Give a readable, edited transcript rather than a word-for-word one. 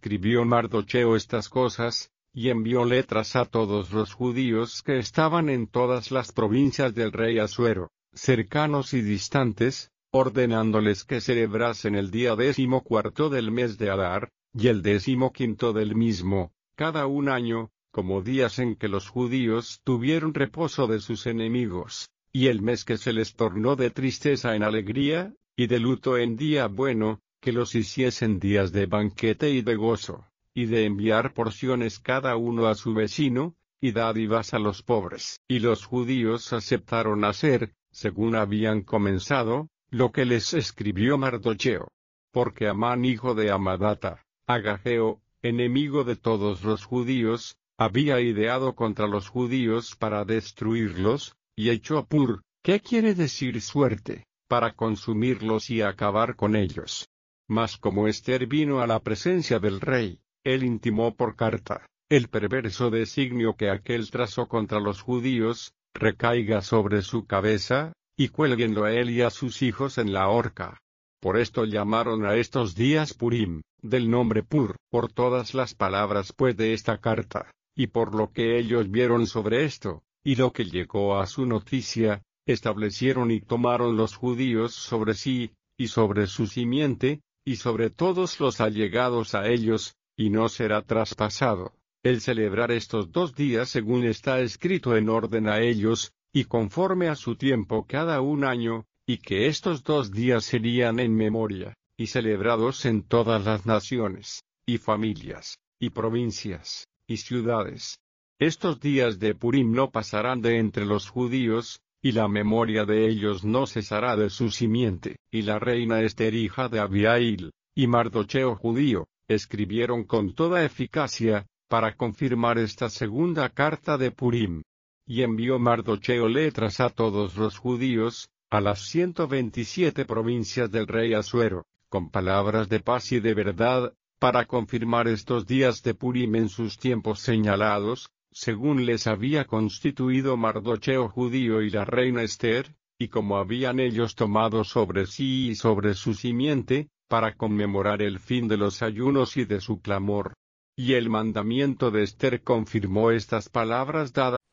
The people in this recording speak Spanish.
escribió Mardocheo estas cosas, y envió letras a todos los judíos que estaban en todas las provincias del rey Asuero, cercanos y distantes, ordenándoles que celebrasen el día 14º del mes de Adar, y el 15º del mismo, cada un año, como días en que los judíos tuvieron reposo de sus enemigos, y el mes que se les tornó de tristeza en alegría, y de luto en día bueno, que los hiciesen días de banquete y de gozo, y de enviar porciones cada uno a su vecino, y dádivas a los pobres. Y los judíos aceptaron hacer, según habían comenzado, lo que les escribió Mardocheo. Porque Amán hijo de Amadata, Agageo, enemigo de todos los judíos, había ideado contra los judíos para destruirlos, y echó pur, ¿qué quiere decir suerte?, para consumirlos y acabar con ellos. Mas como Ester vino a la presencia del rey, él intimó por carta, el perverso designio que aquel trazó contra los judíos, recaiga sobre su cabeza, y cuélguenlo a él y a sus hijos en la horca. Por esto llamaron a estos días Purim, del nombre Pur, por todas las palabras pues de esta carta, y por lo que ellos vieron sobre esto, y lo que llegó a su noticia, establecieron y tomaron los judíos sobre sí, y sobre su simiente, y sobre todos los allegados a ellos, y no será traspasado, el celebrar estos 2 días según está escrito en orden a ellos, y conforme a su tiempo cada un año, y que estos 2 días serían en memoria, y celebrados en todas las naciones, y familias, y provincias, y ciudades. Estos días de Purim no pasarán de entre los judíos, y la memoria de ellos no cesará de su simiente. Y la reina Ester hija de Abihail, y Mardocheo judío, escribieron con toda eficacia, para confirmar esta segunda carta de Purim. Y envió Mardocheo letras a todos los judíos, a las 127 provincias del rey Asuero, con palabras de paz y de verdad, para confirmar estos días de Purim en sus tiempos señalados, según les había constituido Mardocheo judío y la reina Ester, y como habían ellos tomado sobre sí y sobre su simiente, para conmemorar el fin de los ayunos y de su clamor. Y el mandamiento de Ester confirmó estas palabras dadas